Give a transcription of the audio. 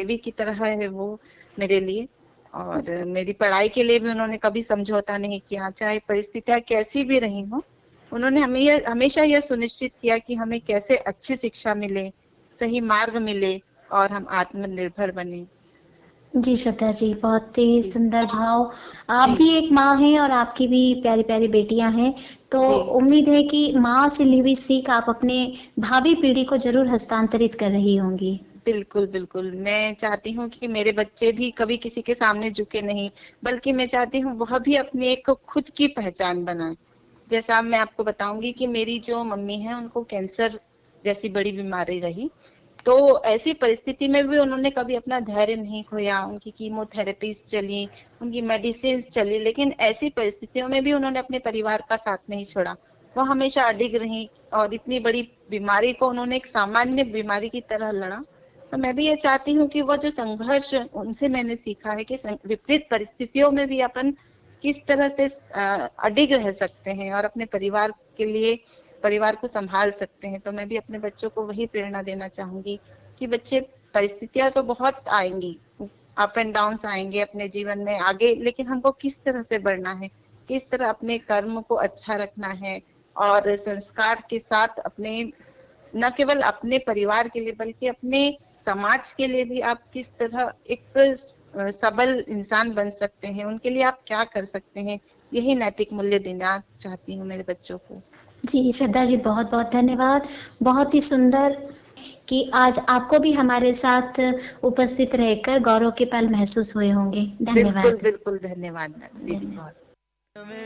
देवी की तरह है वो मेरे लिए। और मेरी पढ़ाई के लिए भी उन्होंने कभी समझौता नहीं किया, चाहे परिस्थितियां कैसी भी रही हो। उन्होंने हमें हमेशा यह सुनिश्चित किया कि हमें कैसे अच्छी शिक्षा मिले, सही मार्ग मिले और हम आत्मनिर्भर बने। जी श्रद्धा जी, बहुत ही जी सुंदर भाव। आप जी भी एक माँ हैं और आपकी भी प्यारी प्यारी बेटियां हैं, तो जी। उम्मीद है कि माँ से ली हुई सीख आप अपने भावी पीढ़ी को जरूर हस्तांतरित कर रही होंगी। बिल्कुल बिल्कुल, मैं चाहती हूँ कि मेरे बच्चे भी कभी किसी के सामने झुके नहीं, बल्कि मैं चाहती हूँ वह भी अपनी एक खुद की पहचान बनाए। जैसा मैं आपको बताऊंगी कि मेरी जो मम्मी है उनको कैंसर जैसी बड़ी बीमारी रही, तो ऐसी परिस्थिति में भी उन्होंने कभी अपना धैर्य नहीं खोया। उनकी कीमोथेरेपीज चली, उनकी मेडिसिन चली, लेकिन ऐसी परिस्थितियों में भी उन्होंने अपने परिवार का साथ नहीं छोड़ा। वो हमेशा अडिग रही और इतनी बड़ी बीमारी को उन्होंने एक सामान्य बीमारी की तरह लड़ा। तो मैं भी ये चाहती हूँ कि वो जो संघर्ष उनसे मैंने सीखा है कि विपरीत परिस्थितियों में भी अपन किस तरह से अडिग रह सकते हैं और अपने परिवार के लिए परिवार को संभाल सकते हैं। तो मैं भी अपने बच्चों को वही प्रेरणा देना चाहूंगी कि बच्चे, परिस्थितियां तो बहुत आएंगी, अप एंड डाउन्स आएंगे अपने जीवन में आगे, लेकिन हमको किस तरह से बढ़ना है, किस तरह अपने कर्म को अच्छा रखना है और संस्कार के साथ अपने, न केवल अपने परिवार के लिए बल्कि अपने समाज के लिए भी आप किस तरह एक सबल इंसान बन सकते हैं, उनके लिए आप क्या कर सकते हैं, यही नैतिक मूल्य देना चाहती हूँ मेरे बच्चों को। जी श्रद्धा जी, बहुत बहुत धन्यवाद। बहुत ही सुंदर कि आज आपको भी हमारे साथ उपस्थित रहकर गौरव के पल महसूस हुए होंगे। बिल्कुल धन्यवाद। बिल्कुल, धन्यवाद दीदी, बहुत।